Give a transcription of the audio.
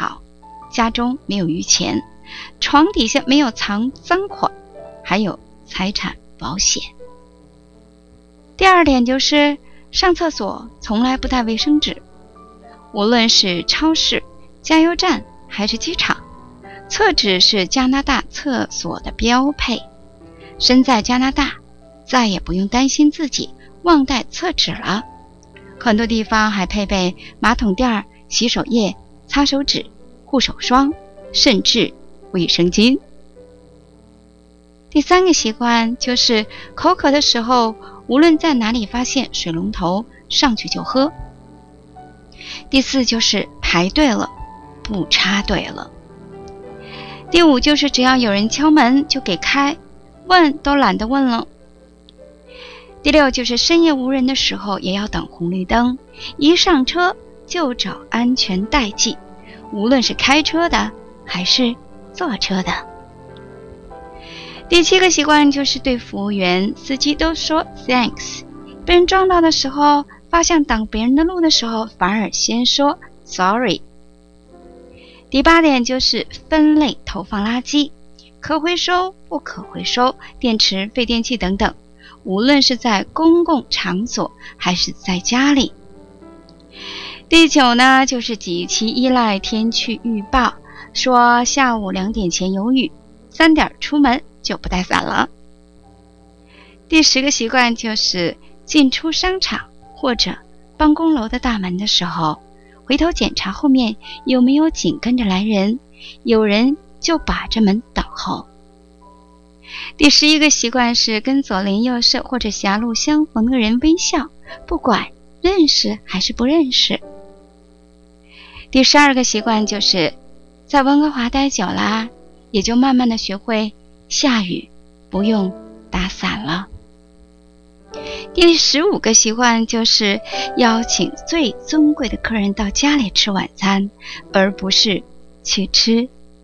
好，家中没有余钱，床底下没有藏赃款，还有财产保险。第二点就是上厕所从来不带卫生纸，无论是超市、加油站还是机场，厕纸是加拿大厕所的标配。身在加拿大，再也不用担心自己忘带厕纸了。很多地方还配备马桶垫、洗手液、擦手纸、护手霜，甚至卫生巾。第三个习惯就是口渴的时候，无论在哪里发现水龙头，上去就喝。第四就是排队了，不插队了。第五就是只要有人敲门就给开，问都懒得问了。第六就是深夜无人的时候也要等红绿灯，一上车就找安全带系，无论是开车的还是坐车的。第七个习惯就是对服务员、司机都说 thanks， 被人撞到的时候，发现挡别人的路的时候，反而先说 sorry。第八点就是分类投放垃圾，可回收、不可回收、电池、废电器等等，无论是在公共场所还是在家里。第九呢，就是极其依赖天气预报，说下午2点前有雨，3点出门就不带伞了。第10个习惯就是进出商场或者办公楼的大门的时候，回头检查后面有没有紧跟着来人，有人就把着门等候。第11个习惯是跟左邻右舍或者狭路相逢的人微笑，不管认识还是不认识。第12个习惯就是在温哥华待久了，也就慢慢的学会下雨不用打伞了。第15个习惯就是邀请最尊贵的客人到家里吃晚餐，而不是去吃